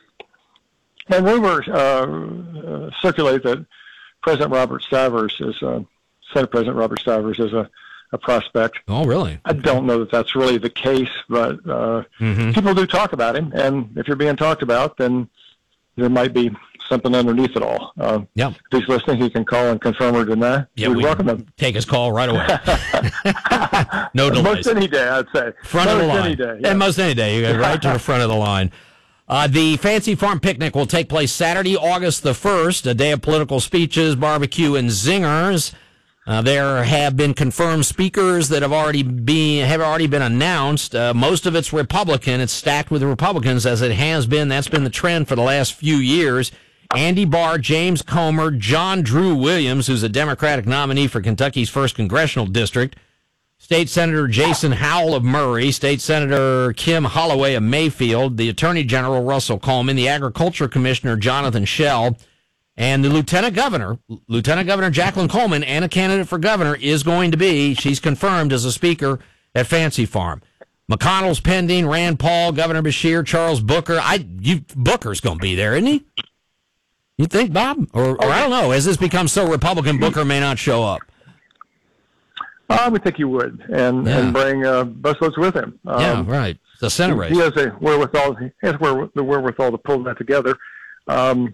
And rumors circulate that President Robert Stivers Senate President Robert Stivers is a prospect. Oh, really? I don't know that that's really the case, but people do talk about him, and if you're being talked about, then there might be something underneath it all. If he's listening, he can call and confirm or deny. Yeah, we welcome him. Take his call right away. No delays. Most any day, I'd say. Front of the line. Any day, yeah. And most any day. You go right to the front of the line. The Fancy Farm Picnic will take place Saturday, August the 1st, a day of political speeches, barbecue, and zingers. There have been confirmed speakers that have already been announced. Most of it's Republican. It's stacked with Republicans, as it has been. That's been the trend for the last few years. Andy Barr, James Comer, John Drew Williams, who's a Democratic nominee for Kentucky's 1st Congressional District, State Senator Jason Howell of Murray, State Senator Kim Holloway of Mayfield, the Attorney General Russell Coleman, the Agriculture Commissioner Jonathan Schell, and the Lieutenant Governor Jacqueline Coleman, and a candidate for governor, she's confirmed as a speaker at Fancy Farm. McConnell's pending, Rand Paul, Governor Beshear, Charles Booker. Booker's going to be there, isn't he? You think, Bob? Or I don't know. Has this become so Republican, Booker may not show up? I would think he would, and bring busloads with him. Right. It's a Senate race. He has the wherewithal to pull that together. That's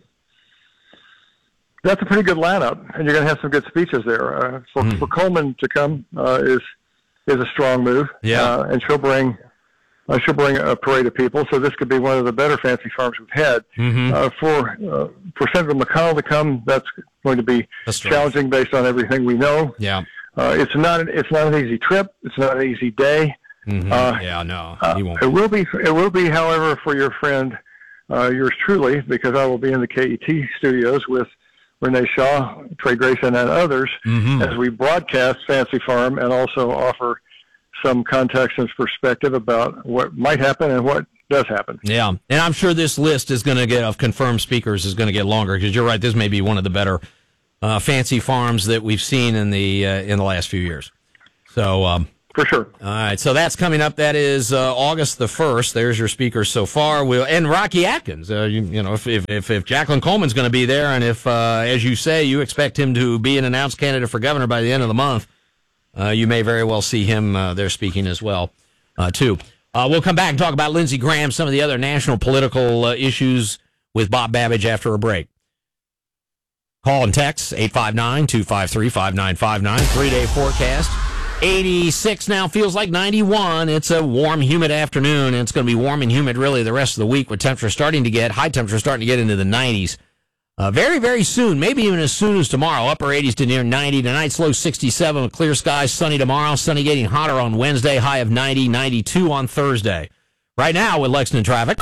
a pretty good lineup, and you're going to have some good speeches there. For Coleman to come is a strong move. Yeah, and she'll bring a parade of people. So this could be one of the better Fancy Farms we've had. For Senator McConnell to come, that's going to be challenging based on everything we know. Yeah. It's not an easy trip. It's not an easy day. He won't. It will be, however, for your friend, yours truly, because I will be in the KET studios with Renee Shaw, Trey Grayson, and others as we broadcast Fancy Farm and also offer some context and perspective about what might happen and what does happen. Yeah, and I'm sure this list of confirmed speakers is going to get longer, because you're right, this may be one of the better Fancy Farms that we've seen in the last few years. So for sure. All right, so that's coming up. That is August the 1st. There's your speakers so far. And Rocky Atkins. If Jacqueline Coleman's going to be there, and if, as you say, you expect him to be an announced candidate for governor by the end of the month, you may very well see him there speaking as well, too. We'll come back and talk about Lindsey Graham, some of the other national political issues with Bob Babbage after a break. Call and text 859-253-5959. 3-day forecast. 86 now, feels like 91. It's a warm, humid afternoon, and it's going to be warm and humid really the rest of the week, with high temperatures starting to get into the 90s. Very, very soon, maybe even as soon as tomorrow, upper 80s to near 90. Tonight's low 67 with clear skies, sunny tomorrow, sunny getting hotter on Wednesday, high of 90, 92 on Thursday. Right now with Lexington traffic,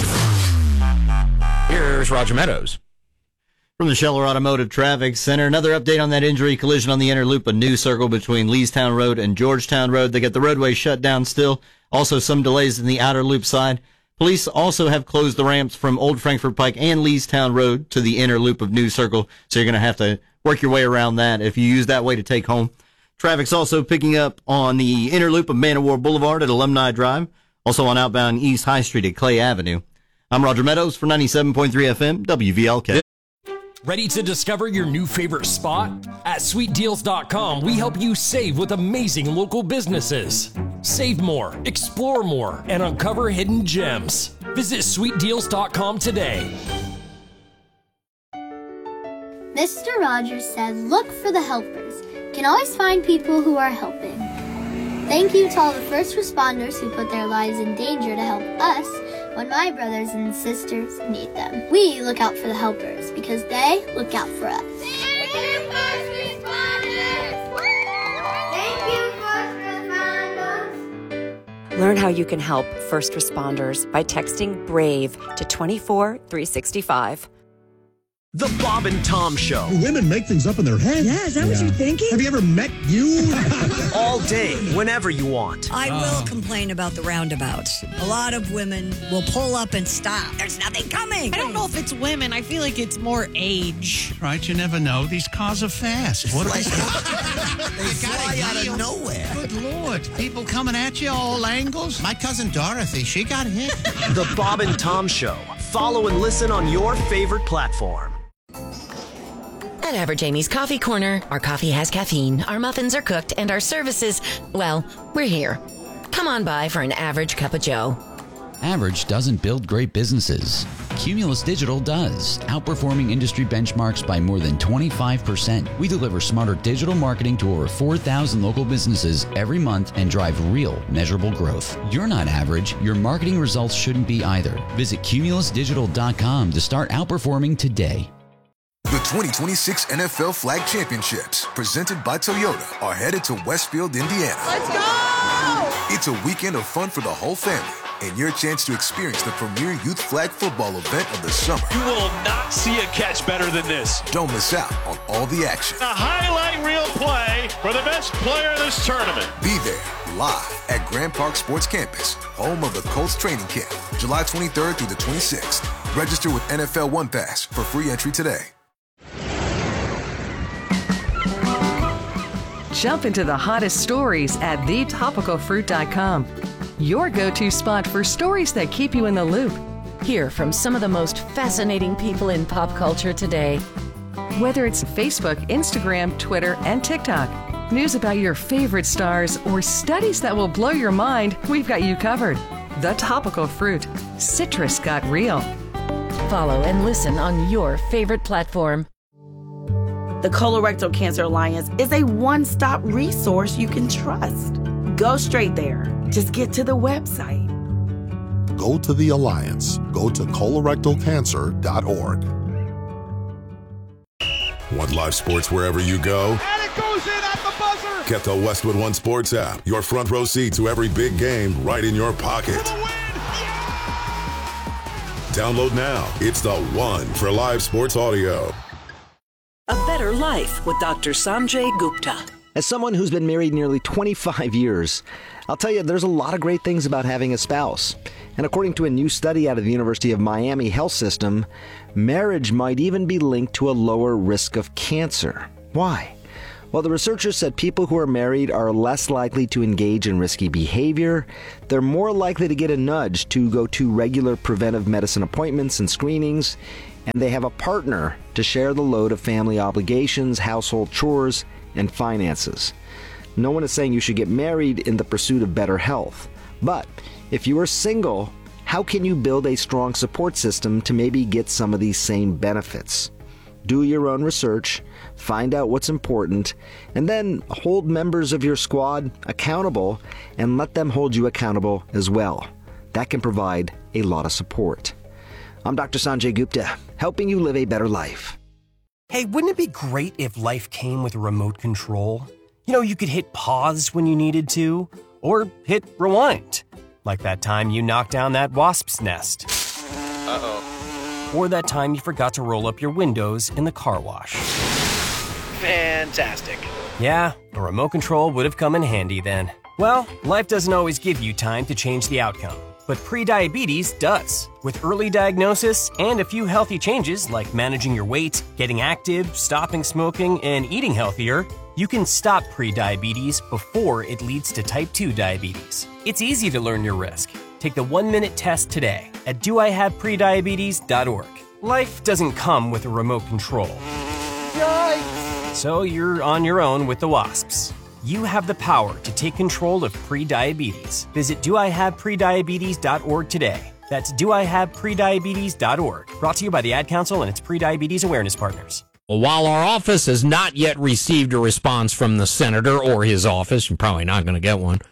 here's Roger Meadows. From the Scheller Automotive Traffic Center, another update on that injury collision on the inner loop of New Circle between Leestown Road and Georgetown Road. They got the roadway shut down still. Also some delays in the outer loop side. Police also have closed the ramps from Old Frankfort Pike and Leestown Road to the inner loop of New Circle, so you're going to have to work your way around that if you use that way to take home. Traffic's also picking up on the inner loop of Man of War Boulevard at Alumni Drive, also on outbound East High Street at Clay Avenue. I'm Roger Meadows for 97.3 FM, WVLK. Ready to discover your new favorite spot? At SweetDeals.com, we help you save with amazing local businesses. Save more, explore more, and uncover hidden gems. Visit SweetDeals.com today. Mr. Rogers said, look for the helpers. You can always find people who are helping. Thank you to all the first responders who put their lives in danger to help us. when my brothers and sisters need them. We look out for the helpers because they look out for us. Thank you, first responders! Thank you, first responders! Learn how you can help first responders by texting BRAVE to 24365. The Bob and Tom Show. Women make things up in their head. Yeah, is that what you're thinking? Have you ever met you? All day, whenever you want. I will complain about the roundabouts. A lot of women will pull up and stop. There's nothing coming. I don't know if it's women. I feel like it's more age. Right, you never know. These cars are fast. What They fly out of nowhere. Good Lord. People coming at you all angles. My cousin Dorothy, she got hit. The Bob and Tom Show. Follow and listen on your favorite platform. At Average Amy's Coffee Corner, our coffee has caffeine, our muffins are cooked, and our services, well, we're here. Come on by for an average cup of joe. Average doesn't build great businesses. Cumulus Digital does, outperforming industry benchmarks by more than 25%. We deliver smarter digital marketing to over 4,000 local businesses every month and drive real, measurable growth. You're not average. Your marketing results shouldn't be either. Visit cumulusdigital.com to start outperforming today. The 2026 NFL Flag Championships, presented by Toyota, are headed to Westfield, Indiana. Let's go! It's a weekend of fun for the whole family and your chance to experience the premier youth flag football event of the summer. You will not see a catch better than this. Don't miss out on all the action. A highlight reel play for the best player in this tournament. Be there live at Grand Park Sports Campus, home of the Colts training camp, July 23rd through the 26th. Register with NFL One Pass for free entry today. Jump into the hottest stories at thetopicalfruit.com. Your go-to spot for stories that keep you in the loop. Hear from some of the most fascinating people in pop culture today. Whether it's Facebook, Instagram, Twitter, and TikTok, news about your favorite stars, or studies that will blow your mind, we've got you covered. The Topical Fruit. Citrus got real. Follow and listen on your favorite platform. The Colorectal Cancer Alliance is a one-stop resource you can trust. Go straight there. Just get to the website. Go to the Alliance. Go to colorectalcancer.org. Want live sports wherever you go? And it goes in at the buzzer. Get the Westwood One Sports app. Your front row seat to every big game right in your pocket. Download now. It's the one for live sports audio. A Better Life with Dr. Sanjay Gupta. As someone who's been married nearly 25 years, I'll tell you there's a lot of great things about having a spouse. And according to a new study out of the University of Miami Health System, marriage might even be linked to a lower risk of cancer. Why? Well, the researchers said people who are married are less likely to engage in risky behavior, they're more likely to get a nudge to go to regular preventive medicine appointments and screenings, and they have a partner to share the load of family obligations, household chores, and finances. No one is saying you should get married in the pursuit of better health. But if you are single, how can you build a strong support system to maybe get some of these same benefits? Do your own research, find out what's important, and then hold members of your squad accountable and let them hold you accountable as well. That can provide a lot of support. I'm Dr. Sanjay Gupta, helping you live a better life. Hey, wouldn't it be great if life came with a remote control? You know, you could hit pause when you needed to, or hit rewind. Like that time you knocked down that wasp's nest. Uh-oh. Or that time you forgot to roll up your windows in the car wash. Fantastic. Yeah, a remote control would have come in handy then. Well, life doesn't always give you time to change the outcome. But prediabetes does. With early diagnosis and a few healthy changes like managing your weight, getting active, stopping smoking, and eating healthier, you can stop prediabetes before it leads to type 2 diabetes. It's easy to learn your risk. Take the 1-minute test today at doihaveprediabetes.org. Life doesn't come with a remote control. Yikes! So you're on your own with the wasps. You have the power to take control of prediabetes. Visit doihaveprediabetes.org today. That's doihaveprediabetes.org. Brought to you by the Ad Council and its Prediabetes Awareness Partners. Well, while our office has not yet received a response from the senator or his office, you're probably not going to get one,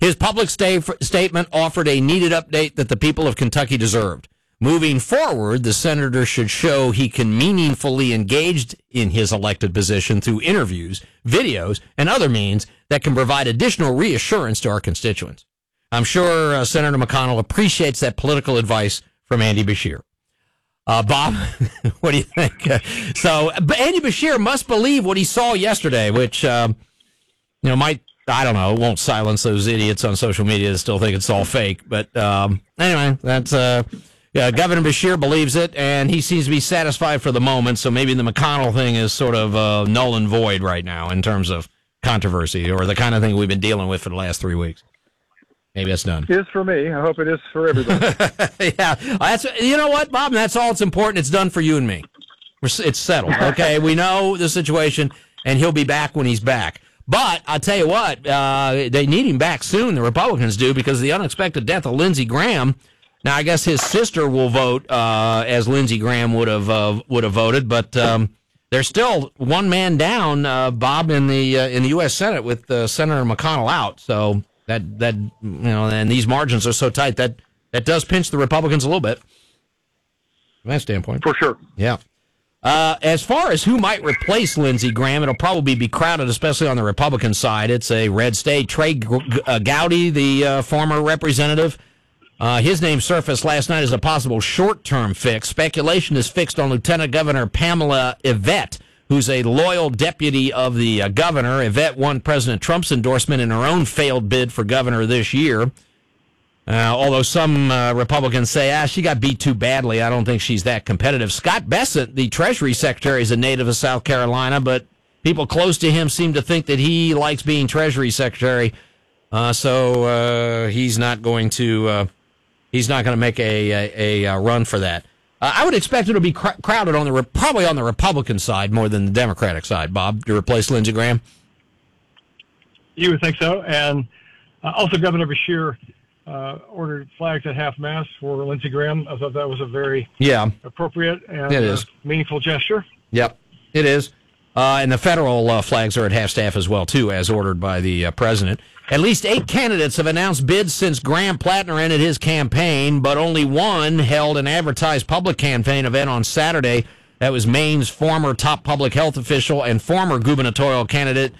His public statement offered a needed update that the people of Kentucky deserved. Moving forward, the senator should show he can meaningfully engage in his elected position through interviews, videos, and other means that can provide additional reassurance to our constituents. I'm sure Senator McConnell appreciates that political advice from Andy Beshear. Bob, what do you think? But Andy Beshear must believe what he saw yesterday, which, might, I don't know, won't silence those idiots on social media that still think it's all fake. But anyway, that's... Governor Beshear believes it, and he seems to be satisfied for the moment, so maybe the McConnell thing is sort of null and void right now in terms of controversy, or the kind of thing we've been dealing with for the last 3 weeks. Maybe that's done. It is for me. I hope it is for everybody. Yeah. You know what, Bob? That's all that's important. It's done for you and me. It's settled, okay? We know the situation, and he'll be back when he's back. But I'll tell you what, they need him back soon, the Republicans do, because of the unexpected death of Lindsey Graham. Now, I guess his sister will vote as Lindsey Graham would have voted, but there's still one man down, Bob, in the U.S. Senate with Senator McConnell out. So that and these margins are so tight that does pinch the Republicans a little bit from that standpoint. For sure. Yeah. As far as who might replace Lindsey Graham, it'll probably be crowded, especially on the Republican side. It's a red state. Trey Gowdy, the former representative. His name surfaced last night as a possible short-term fix. Speculation is fixed on Lieutenant Governor Pamela Yvette, who's a loyal deputy of the governor. Yvette won President Trump's endorsement in her own failed bid for governor this year. Although some Republicans say, she got beat too badly. I don't think she's that competitive. Scott Bessent, the Treasury Secretary, is a native of South Carolina, but people close to him seem to think that he likes being Treasury Secretary. So he's not going to... He's not going to make a run for that. I would expect it to be crowded probably on the Republican side more than the Democratic side, Bob, to replace Lindsey Graham. You would think so. And also Governor Beshear ordered flags at half-mast for Lindsey Graham. I thought that was a very appropriate and meaningful gesture. Yep, it is. And the federal flags are at half-staff as well, too, as ordered by the president. At least 8 candidates have announced bids since Graham Plattner ended his campaign, but only one held an advertised public campaign event on Saturday. That was Maine's former top public health official and former gubernatorial candidate,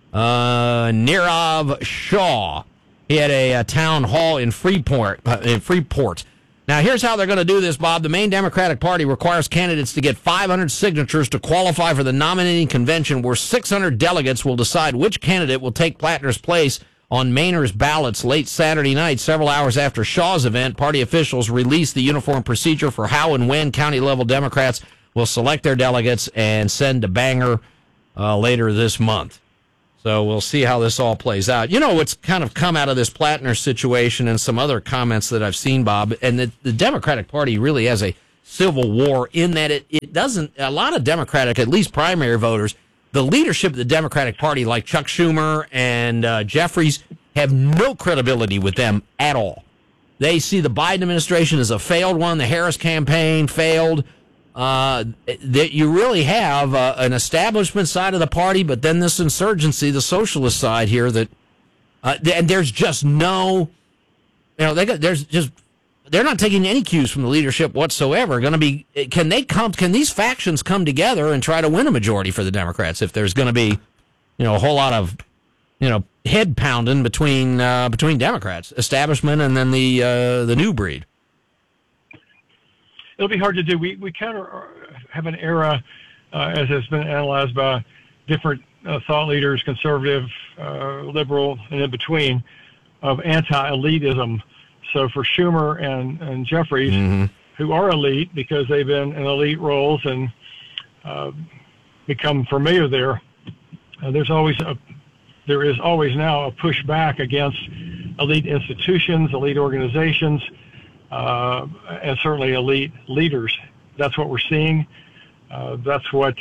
Nirav Shah. He had a town hall in Freeport. Now, here's how they're going to do this, Bob. The Maine Democratic Party requires candidates to get 500 signatures to qualify for the nominating convention, where 600 delegates will decide which candidate will take Plattner's place on Mainers' ballots late Saturday night. Several hours after Shaw's event, party officials released the uniform procedure for how and when county-level Democrats will select their delegates and send to Bangor later this month. So we'll see how this all plays out. You know what's kind of come out of this Plattner situation and some other comments that I've seen, Bob, and the Democratic Party really has a civil war in that it doesn't, a lot of Democratic, at least primary voters, the leadership of the Democratic Party, like Chuck Schumer and Jeffries, have no credibility with them at all. They see the Biden administration as a failed one. The Harris campaign failed. That you really have an establishment side of the party, but then this insurgency, the socialist side here, that and there's just no, they're not taking any cues from the leadership whatsoever. Can these factions come together and try to win a majority for the Democrats if there's going to be, a whole lot of, head pounding between Democrats, establishment, and then the new breed? It'll be hard to do. We kind of have an era, as has been analyzed by different thought leaders, conservative, liberal, and in between, of anti-elitism. So for Schumer and Jeffries, who are elite because they've been in elite roles and become familiar there, there is always now a pushback against elite institutions, elite organizations, and certainly elite leaders. That's what we're seeing. That's what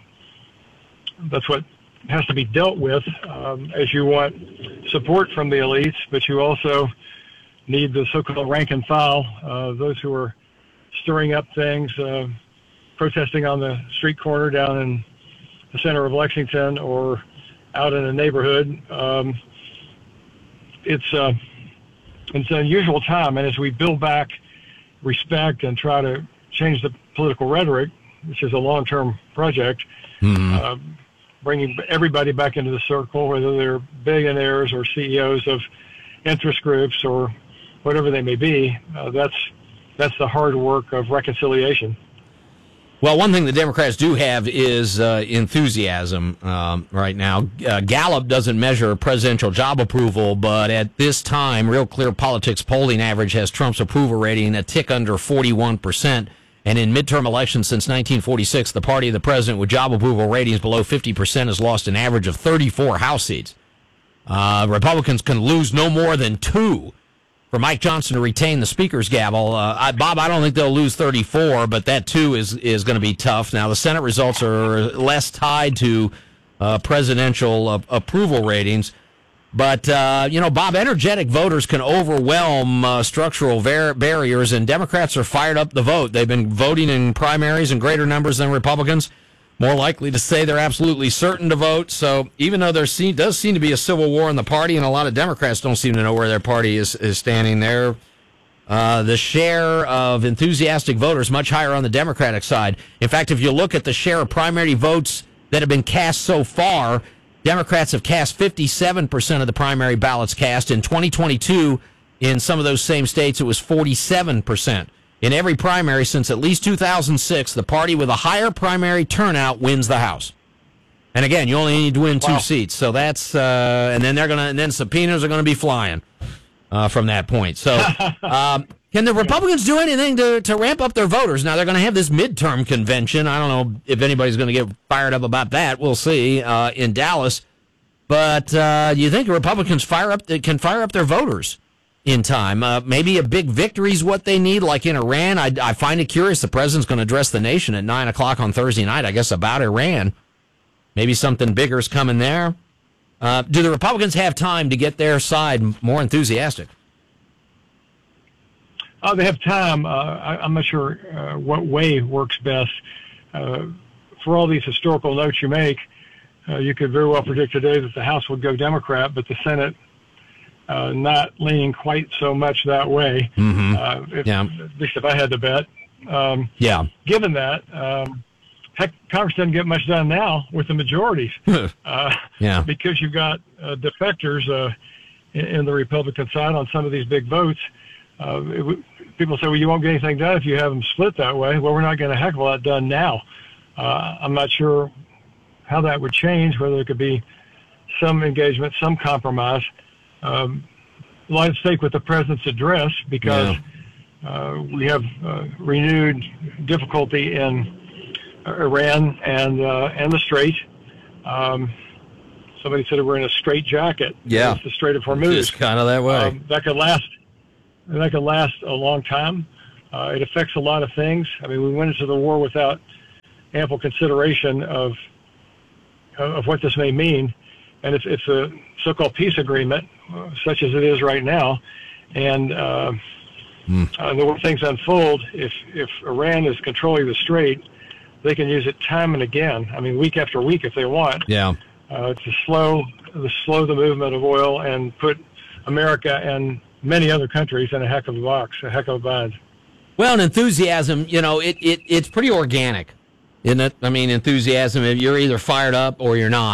has to be dealt with as you want support from the elites, but you also need the so-called rank and file, those who are stirring up things, protesting on the street corner down in the center of Lexington or out in a neighborhood, it's an unusual time, and as we build back respect and try to change the political rhetoric, which is a long-term project, bringing everybody back into the circle, whether they're billionaires or CEOs of interest groups or whatever they may be, that's the hard work of reconciliation. Well, one thing the Democrats do have is enthusiasm right now. Gallup doesn't measure presidential job approval, but at this time, Real Clear Politics polling average has Trump's approval rating a tick under 41%. And in midterm elections since 1946, the party of the president with job approval ratings below 50% has lost an average of 34 House seats. Republicans can lose no more than 2 for Mike Johnson to retain the speaker's gavel. Bob, I don't think they'll lose 34, but that 2 is going to be tough. Now, the Senate results are less tied to presidential approval ratings. But, Bob, energetic voters can overwhelm structural barriers, and Democrats are fired up the vote. They've been voting in primaries in greater numbers than Republicans, more likely to say they're absolutely certain to vote. So even though there does seem to be a civil war in the party, and a lot of Democrats don't seem to know where their party is standing there, the share of enthusiastic voters much higher on the Democratic side. In fact, if you look at the share of primary votes that have been cast so far, Democrats have cast 57% of the primary ballots cast. In 2022, in some of those same states, it was 47%. In every primary since at least 2006, the party with a higher primary turnout wins the House. And again, you only need to win 2 seats. So that's and then subpoenas are going to be flying from that point. So can the Republicans do anything to ramp up their voters? Now, they're going to have this midterm convention. I don't know if anybody's going to get fired up about that. We'll see in Dallas. But you think the Republicans can fire up their voters in time? Maybe a big victory is what they need, like in Iran. I find it curious the president's going to address the nation at 9 o'clock on Thursday night, I guess, about Iran. Maybe something bigger is coming there. Do the Republicans have time to get their side more enthusiastic? They have time. I'm not sure what way works best. For all these historical notes you make, you could very well predict today that the House would go Democrat, but the Senate not leaning quite so much that way. At least if I had to bet. Given that, Congress doesn't get much done now with the majorities. Because you've got defectors in the Republican side on some of these big votes. People say, well, you won't get anything done if you have them split that way. Well, we're not getting a heck of a lot done now. I'm not sure how that would change, whether there could be some engagement, some compromise. A lot at stake with the president's address because we have renewed difficulty in Iran and the Strait. Somebody said we're in a straight jacket. Yeah. It's the Strait of Hormuz. It's kind of that way. That could last a long time. It affects a lot of things. I mean, we went into the war without ample consideration of what this may mean, and it's a so-called peace agreement, such as it is right now. And the way things unfold, if Iran is controlling the Strait, they can use it time and again. I mean, week after week, if they want. To slow the movement of oil and put America and many other countries in a heck of a bind. Well, and enthusiasm, it's pretty organic, isn't it? I mean, enthusiasm, you're either fired up or you're not.